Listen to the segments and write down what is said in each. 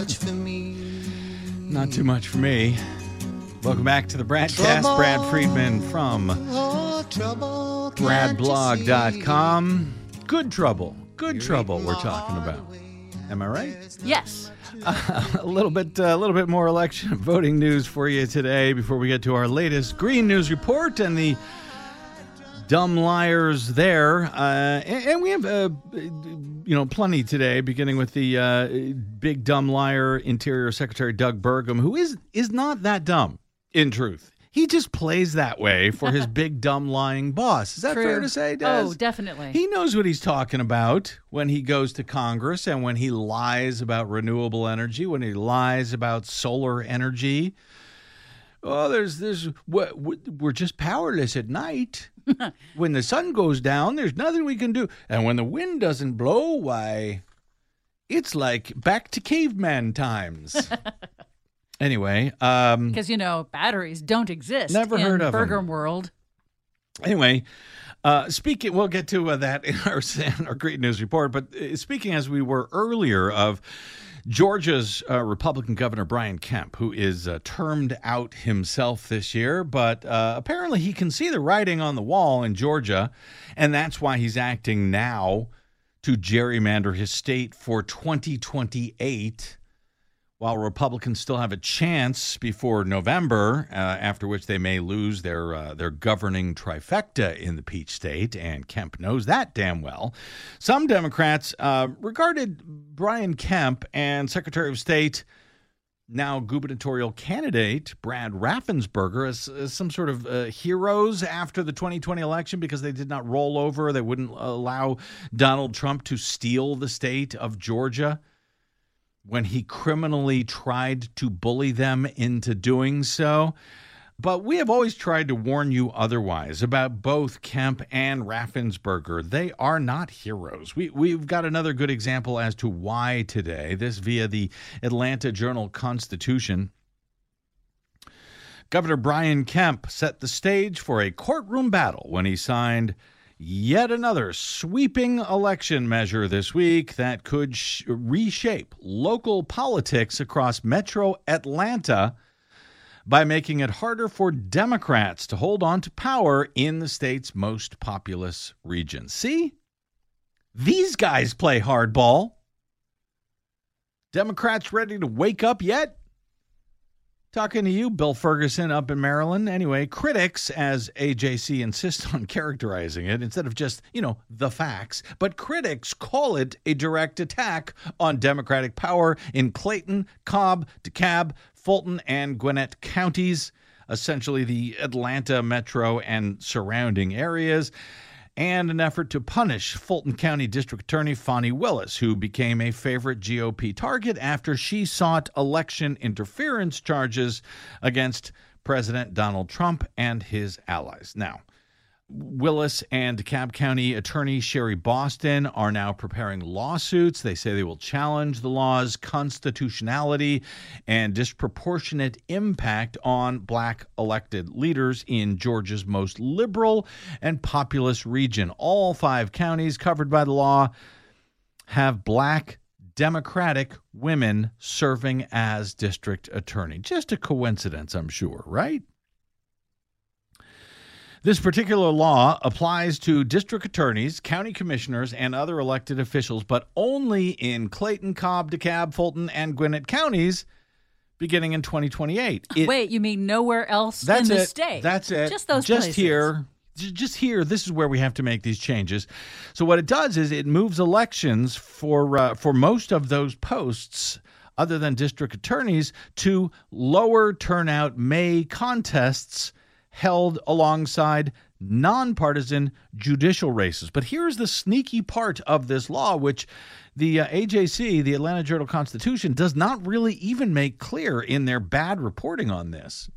much for me. Not too much for me. Welcome back to the Bradcast. Brad Friedman from bradblog.com. Good trouble we're talking about. Am I right? Yes. A little bit more election and voting news for you today before we get to our latest Green News Report and the dumb liars there. And we have, plenty today, beginning with the big dumb liar, Interior Secretary Doug Burgum, who is not that dumb, in truth. He just plays that way for his big, dumb, lying boss. Is that fair to say, Des? Oh, definitely. He knows what he's talking about when he goes to Congress and when he lies about renewable energy, when he lies about solar energy. Oh, we're just powerless at night. When the sun goes down, there's nothing we can do. And when the wind doesn't blow, why, it's like back to caveman times. Anyway. Because, batteries don't exist Never heard of Burgum them. world. Anyway, speaking, we'll get to that in our Great News Report, but speaking as we were earlier of Georgia's Republican Governor Brian Kemp, who is termed out himself this year, but apparently he can see the writing on the wall in Georgia, and that's why he's acting now to gerrymander his state for 2028. While Republicans still have a chance before November, after which they may lose their governing trifecta in the Peach State, and Kemp knows that damn well, some Democrats regarded Brian Kemp and Secretary of State, now gubernatorial candidate Brad Raffensperger, as some sort of heroes after the 2020 election because they did not roll over. They wouldn't allow Donald Trump to steal the state of Georgia when he criminally tried to bully them into doing so. But we have always tried to warn you otherwise about both Kemp and Raffensperger. They are not heroes. We've got another good example as to why today, this via the Atlanta Journal-Constitution. Governor Brian Kemp set the stage for a courtroom battle when he signed yet another sweeping election measure this week that could reshape local politics across metro Atlanta by making it harder for Democrats to hold on to power in the state's most populous region. See? These guys play hardball. Democrats ready to wake up yet? Talking to you, Bill Ferguson up in Maryland. Anyway, critics, as AJC insists on characterizing it, instead of just, the facts, but critics call it a direct attack on Democratic power in Clayton, Cobb, DeKalb, Fulton, and Gwinnett counties, essentially the Atlanta metro and surrounding areas, and an effort to punish Fulton County District Attorney Fani Willis, who became a favorite GOP target after she sought election interference charges against President Donald Trump and his allies. Now, Willis and DeKalb County Attorney Sherry Boston are now preparing lawsuits. They say they will challenge the law's constitutionality and disproportionate impact on black elected leaders in Georgia's most liberal and populous region. All 5 counties covered by the law have black Democratic women serving as district attorney. Just a coincidence, I'm sure, right? This particular law applies to district attorneys, county commissioners, and other elected officials, but only in Clayton, Cobb, DeKalb, Fulton, and Gwinnett counties beginning in 2028. Wait, you mean nowhere else in the state? That's it. Just those places. Just here, this is where we have to make these changes. So what it does is it moves elections for most of those posts, other than district attorneys, to lower turnout May contests held alongside nonpartisan judicial races. But here's the sneaky part of this law, which the AJC, the Atlanta Journal-Constitution, does not really even make clear in their bad reporting on this.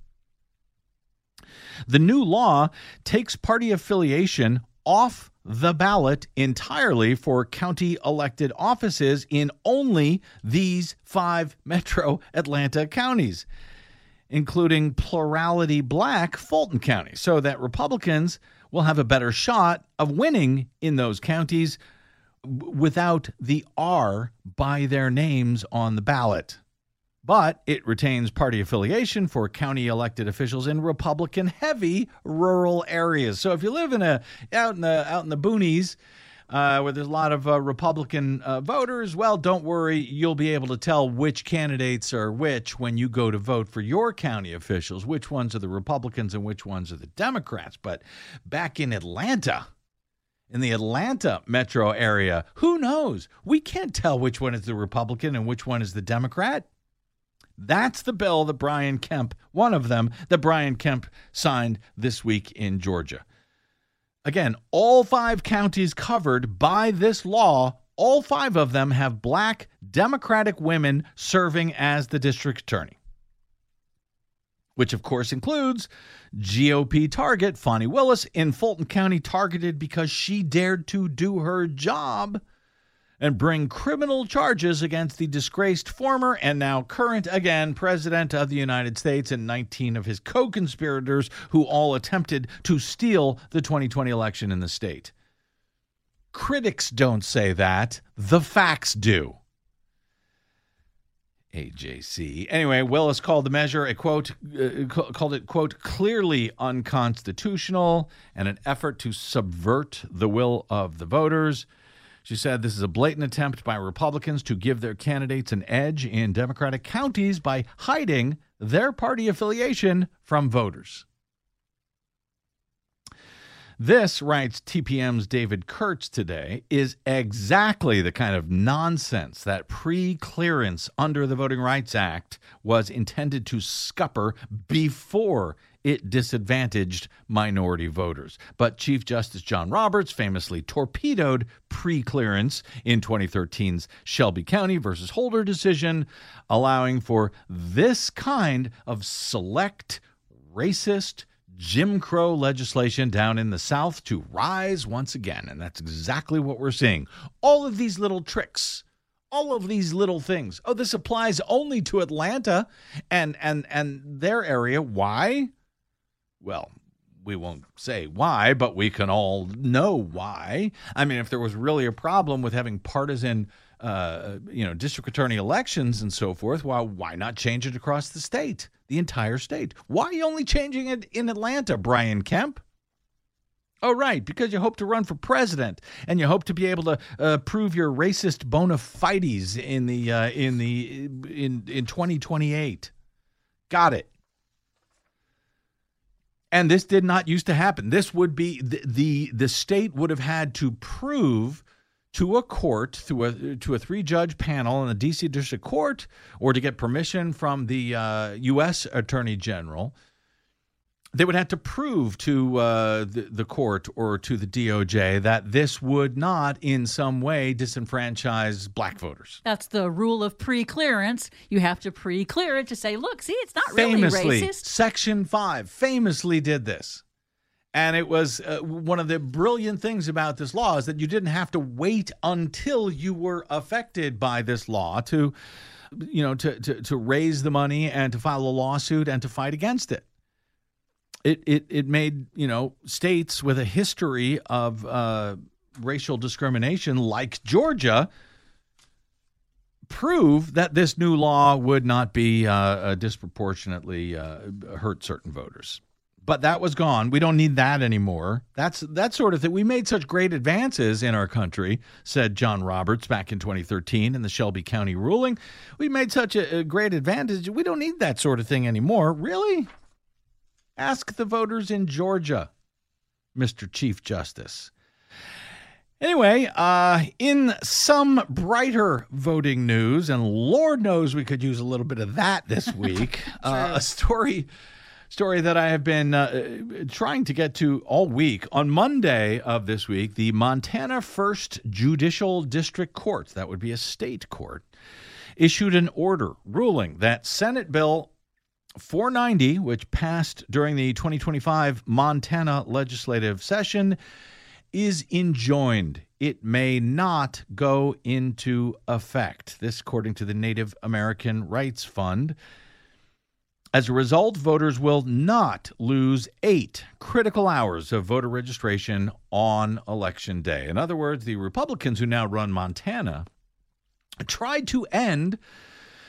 The new law takes party affiliation off the ballot entirely for county elected offices in only these 5 metro Atlanta counties, including plurality black Fulton County, so that Republicans will have a better shot of winning in those counties without the R by their names on the ballot. but it retains party affiliation for county elected officials in Republican-heavy rural areas. So if you live out in the boonies, where there's a lot of Republican voters, well, don't worry. You'll be able to tell which candidates are which when you go to vote for your county officials, which ones are the Republicans and which ones are the Democrats. But back in Atlanta, in the Atlanta metro area, who knows? We can't tell which one is the Republican and which one is the Democrat. That's the bill that Brian Kemp, one of them, that Brian Kemp signed this week in Georgia. Again, all 5 counties covered by this law, all 5 of them have black Democratic women serving as the district attorney, which of course includes GOP target Fani Willis in Fulton County, targeted because she dared to do her job and bring criminal charges against the disgraced former and now current, again, President of the United States and 19 of his co-conspirators who all attempted to steal the 2020 election in the state. Critics don't say that. The facts do. AJC. Anyway, Willis called the measure a quote, called it, quote, clearly unconstitutional and an effort to subvert the will of the voters. She said this is a blatant attempt by Republicans to give their candidates an edge in Democratic counties by hiding their party affiliation from voters. This, writes TPM's David Kurtz today, is exactly the kind of nonsense that pre-clearance under the Voting Rights Act was intended to scupper before it disadvantaged minority voters. But Chief Justice John Roberts famously torpedoed pre-clearance in 2013's Shelby County versus Holder decision, allowing for this kind of select, racist, Jim Crow legislation down in the South to rise once again. And that's exactly what we're seeing. All of these little tricks, all of these little things. Oh, this applies only to Atlanta and their area. Why? Well, we won't say why, but we can all know why. I mean, if there was really a problem with having partisan, district attorney elections and so forth, well, why not change it across the state, the entire state? Why are you only changing it in Atlanta, Brian Kemp? Oh, right, because you hope to run for president and you hope to be able to prove your racist bona fides in 2028. Got it. And this did not used to happen. This would be the state would have had to prove to a court to a 3-judge panel in the D.C. District Court, or to get permission from the U.S. Attorney General. They would have to prove to the court or to the DOJ that this would not in some way disenfranchise black voters. That's the rule of pre-clearance. You have to pre-clear it to say, look, see, it's not really racist. Section 5 famously did this. And it was one of the brilliant things about this law is that you didn't have to wait until you were affected by this law to raise the money and to file a lawsuit and to fight against it. It made, states with a history of racial discrimination like Georgia prove that this new law would not be disproportionately hurt certain voters. But that was gone. We don't need that anymore. That's that sort of thing. We made such great advances in our country, said John Roberts back in 2013 in the Shelby County ruling. We made such a great advantage. We don't need that sort of thing anymore. Really? Ask the voters in Georgia, Mr. Chief Justice. Anyway, in some brighter voting news, and Lord knows we could use a little bit of that this week, a story that I have been trying to get to all week. On Monday of this week, the Montana First Judicial District Court, that would be a state court, issued an order ruling that Senate Bill 490, which passed during the 2025 Montana legislative session, is enjoined. It may not go into effect. This, according to the Native American Rights Fund. As a result, voters will not lose 8 critical hours of voter registration on Election Day. In other words, the Republicans who now run Montana tried to end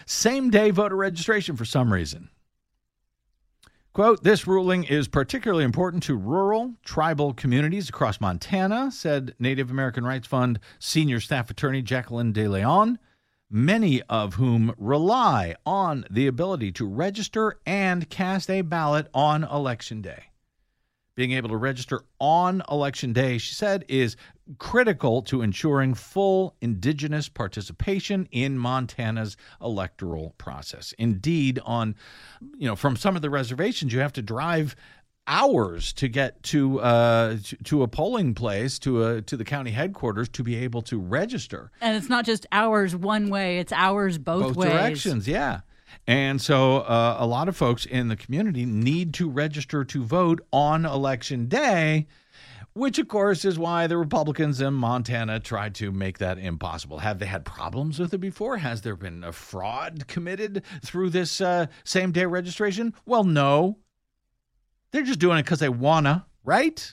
same-day voter registration for some reason. Quote, this ruling is particularly important to rural, tribal communities across Montana, said Native American Rights Fund senior staff attorney Jacqueline De Leon, many of whom rely on the ability to register and cast a ballot on Election Day. Being able to register on Election Day, she said, is critical to ensuring full Indigenous participation in Montana's electoral process. Indeed, from some of the reservations, you have to drive hours to get to a polling place, to the county headquarters, to be able to register. And it's not just hours one way; it's hours both ways. Directions, yeah. And so a lot of folks in the community need to register to vote on Election Day, which, of course, is why the Republicans in Montana tried to make that impossible. Have they had problems with it before? Has there been a fraud committed through this same-day registration? Well, no. They're just doing it because they wanna, right?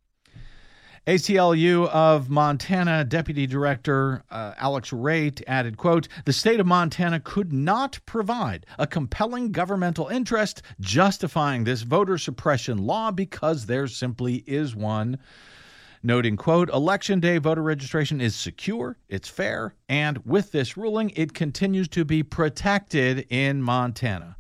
ACLU of Montana Deputy Director Alex Raitt added, quote, the state of Montana could not provide a compelling governmental interest justifying this voter suppression law because there simply is one. Noting, quote, Election Day voter registration is secure, it's fair, and with this ruling, it continues to be protected in Montana.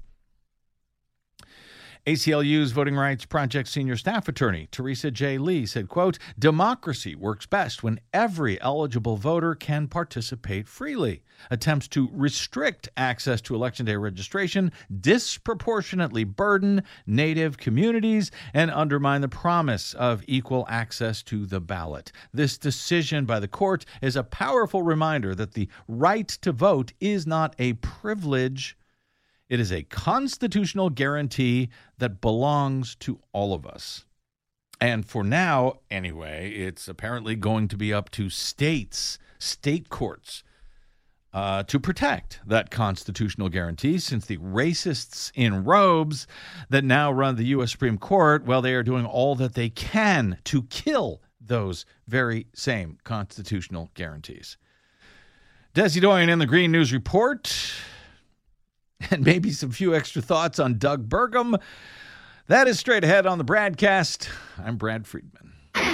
ACLU's Voting Rights Project senior staff attorney, Teresa J. Lee, said, quote, democracy works best when every eligible voter can participate freely. Attempts to restrict access to Election Day registration disproportionately burden Native communities and undermine the promise of equal access to the ballot. This decision by the court is a powerful reminder that the right to vote is not a privilege. It is a constitutional guarantee that belongs to all of us. And for now, anyway, it's apparently going to be up to state courts to protect that constitutional guarantee, since the racists in robes that now run the U.S. Supreme Court, well, they are doing all that they can to kill those very same constitutional guarantees. Desi Doyen in the Green News Report. And maybe some few extra thoughts on Doug Burgum. That is straight ahead on the BradCast. I'm Brad Friedman.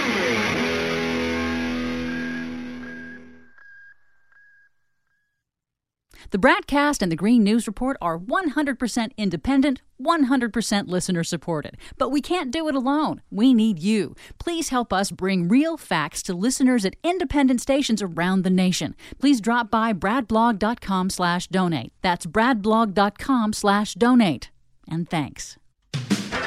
The BradCast and the Green News Report are 100% independent, 100% listener-supported. But we can't do it alone. We need you. Please help us bring real facts to listeners at independent stations around the nation. Please drop by bradblog.com/donate. That's bradblog.com/donate. And thanks.